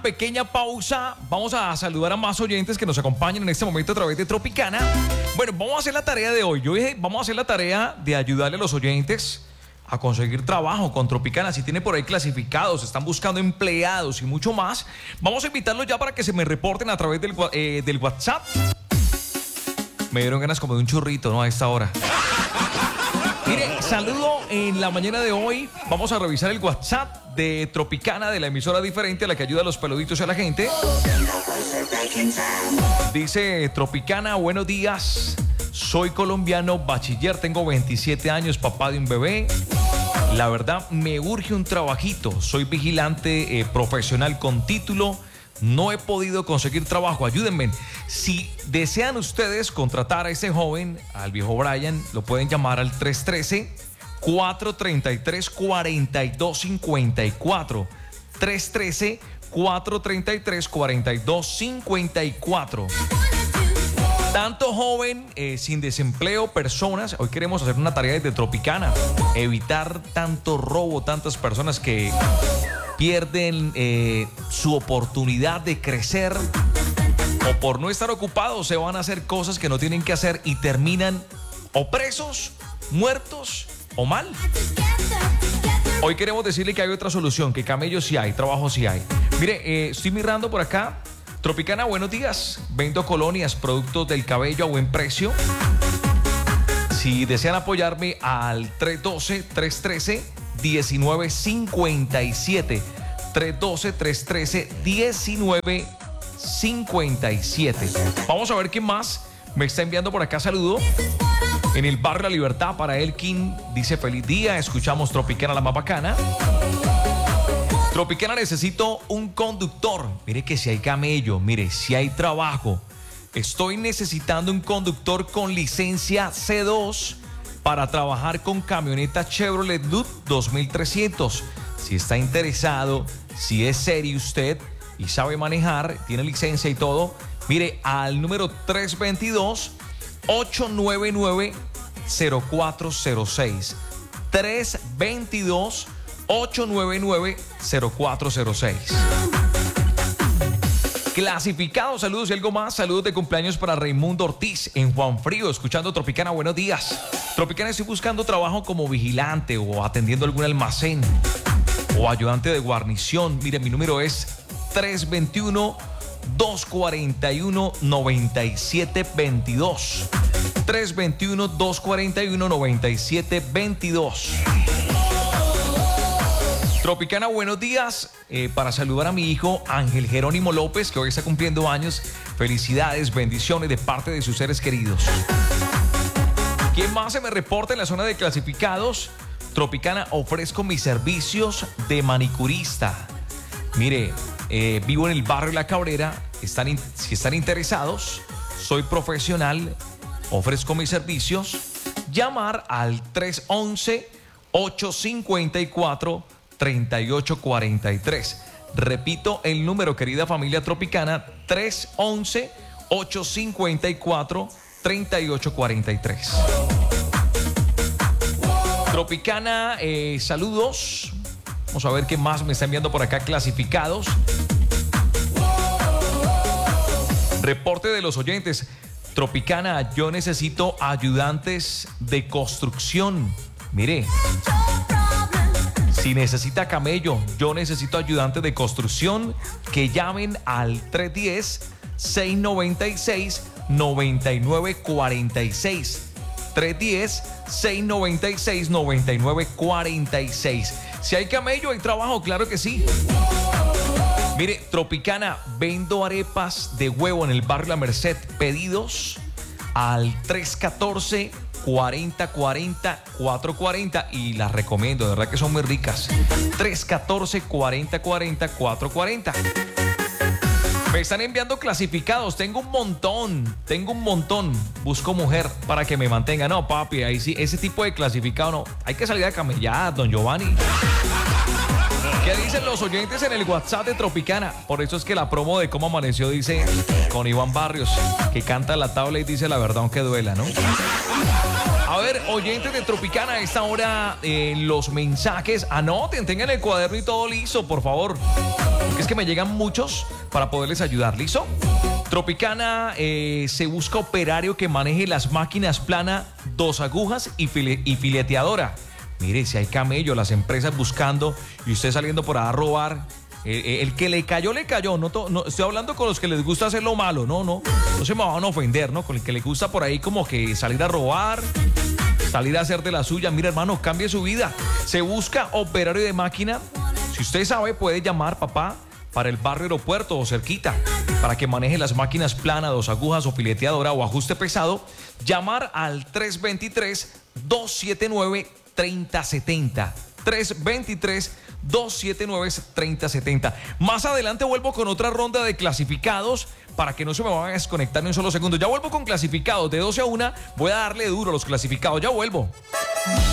pequeña pausa. Vamos a saludar a más oyentes que nos acompañan en este momento a través de Tropicana. Bueno, vamos a hacer la tarea de hoy. Yo dije, vamos a hacer la tarea de ayudarle a los oyentes a conseguir trabajo con Tropicana. Si tiene por ahí clasificados, están buscando empleados y mucho más, vamos a invitarlos ya para que se me reporten a través del WhatsApp. Me dieron ganas como de un churrito, ¿no? A esta hora. Mire, saludo en la mañana de hoy. Vamos a revisar el WhatsApp de Tropicana, de la emisora diferente a la que ayuda a los peluditos y a la gente. Dice Tropicana, buenos días. Soy colombiano, bachiller, tengo 27 años, papá de un bebé. La verdad, me urge un trabajito. Soy vigilante profesional con título. No he podido conseguir trabajo, ayúdenme. Si desean ustedes contratar a ese joven, al viejo Brian, lo pueden llamar al 313-433-4254. 313-433-4254. Tanto joven, sin desempleo, personas. Hoy queremos hacer una tarea desde Tropicana. Evitar tanto robo, tantas personas que pierden su oportunidad de crecer o por no estar ocupados se van a hacer cosas que no tienen que hacer y terminan o presos, muertos o mal. Hoy queremos decirle que hay otra solución, que camellos sí hay, trabajo sí hay. Mire, estoy mirando por acá. Tropicana, buenos días. Vendo colonias, productos del cabello a buen precio. Si desean apoyarme al 312-313-1957. 312-313-1957. Vamos a ver qué más me está enviando por acá. Saludo. En el barrio La Libertad para Elkin. Dice feliz día. Escuchamos Tropicana, la más bacana. Tropicana, necesito un conductor. Mire que si hay camello, mire, si hay trabajo. Estoy necesitando un conductor con licencia C2 para trabajar con camioneta Chevrolet Loop 2300. Si está interesado, si es serio usted y sabe manejar, tiene licencia y todo, mire al número 322-899-0406. 322-899-0406. Clasificado, saludos y algo más. Saludos de cumpleaños para Raimundo Ortiz en Juan Frío, escuchando Tropicana, buenos días. Tropicana, estoy buscando trabajo como vigilante o atendiendo algún almacén o ayudante de guarnición. Mire, mi número es 321-241-9722. 321-241-9722. Tropicana, buenos días. Para saludar a mi hijo Ángel Jerónimo López, que hoy está cumpliendo años. Felicidades, bendiciones de parte de sus seres queridos. ¿Quién más se me reporta en la zona de clasificados? Tropicana, ofrezco mis servicios de manicurista. Mire, vivo en el barrio La Cabrera. Si están interesados, soy profesional, ofrezco mis servicios. Llamar al 311-854-3843. Repito el número, querida familia Tropicana, 311-854-3843. Tropicana, saludos. Vamos a ver qué más me está enviando por acá clasificados. Reporte de los oyentes. Tropicana, yo necesito ayudantes de construcción. Mire, si necesita camello, yo necesito ayudantes de construcción, que llamen al 310-696-9946. 310-696-9946. Si hay camello, hay trabajo, claro que sí. Mire, Tropicana, vendo arepas de huevo en el barrio La Merced. Pedidos al 314-4040-440 y las recomiendo, de verdad que son muy ricas. 314-4040-440. Me están enviando clasificados. Tengo un montón. Busco mujer para que me mantenga. No, papi, ahí sí, ese tipo de clasificado no. Hay que salir a camellar, don Giovanni. ¿Qué dicen los oyentes en el WhatsApp de Tropicana? Por eso es que la promo de Cómo Amaneció dice con Iván Barrios, que canta la tabla y dice la verdad aunque duela, ¿no? A ver, oyentes de Tropicana, a esta hora los mensajes, anoten, tengan el cuaderno y todo listo, por favor. Porque es que me llegan muchos para poderles ayudar, ¿listo? Tropicana, se busca operario que maneje las máquinas plana, 2 agujas y fileteadora. Mire, si hay camello, las empresas buscando y usted saliendo por ahí a robar. El que le cayó, le cayó. No, estoy hablando con los que les gusta hacer lo malo. No se me van a ofender, ¿no? Con el que le gusta por ahí como que salir a robar, salir a hacer de la suya. Mira, hermano, cambie su vida. Se busca operario de máquina. Si usted sabe, puede llamar, papá, para el barrio Aeropuerto o cerquita, para que maneje las máquinas plana, 2 agujas o fileteadora o ajuste pesado. Llamar al 323-279-3070. 323-279-3070. Más adelante vuelvo con otra ronda de clasificados para que no se me vayan a desconectar en un solo segundo. Ya vuelvo con clasificados de 12 a 1. Voy a darle duro a los clasificados. Ya vuelvo.